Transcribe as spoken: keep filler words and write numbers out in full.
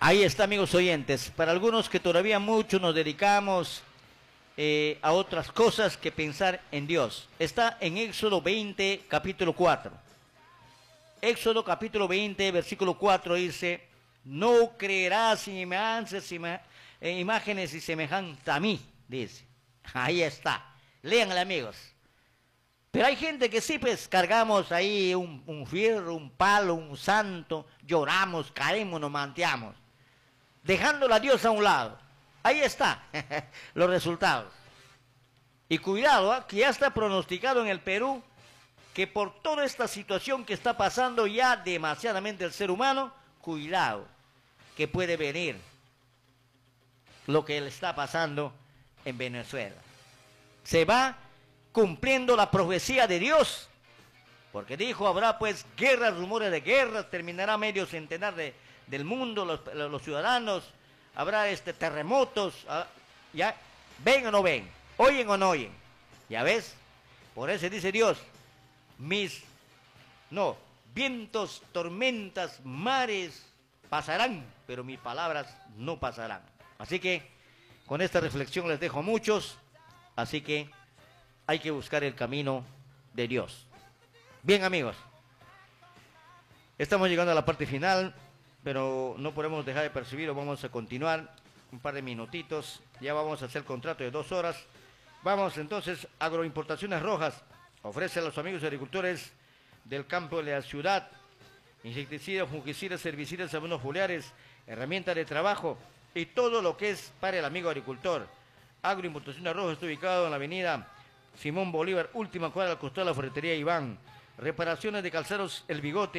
Ahí está, amigos oyentes. Para algunos que todavía mucho nos dedicamos eh, a otras cosas que pensar en Dios. Está en Éxodo veinte, capítulo cuatro. Éxodo capítulo veinte, versículo cuatro dice: no creerás en imágenes, en imágenes y semejantes a mí, dice. Ahí está. Léanle, amigos. Pero hay gente que sí, pues, cargamos ahí un, un fierro, un palo, un santo, lloramos, caemos, nos manteamos, dejándole a Dios a un lado. Ahí está los resultados. Y cuidado, ¿eh? Que ya está pronosticado en el Perú que por toda esta situación que está pasando ya demasiadamente el ser humano, cuidado, que puede venir lo que le está pasando en Venezuela. Se va cumpliendo la profecía de Dios, porque dijo, habrá pues guerras, rumores de guerras, terminará medio centenar de, del mundo, los, los ciudadanos, habrá este, terremotos, ya, ven o no ven, oyen o no oyen, ya ves, por eso dice Dios, mis, no, vientos, tormentas, mares pasarán, pero mis palabras no pasarán. Así que con esta reflexión les dejo a muchos, así que hay que buscar el camino de Dios. Bien, amigos, estamos llegando a la parte final, pero no podemos dejar de percibirlo. Vamos a continuar un par de minutitos. Ya vamos a hacer contrato de dos horas. Vamos entonces, Agroimportaciones Rojas ofrece a los amigos agricultores del campo de la ciudad insecticidas, fungicidas, herbicidas, abonos foliares, herramientas de trabajo y todo lo que es para el amigo agricultor. Agroimportaciones Rojas está ubicado en la avenida Simón Bolívar, última cuadra al costado de la ferretería Iván. Reparaciones de calzados El Bigote.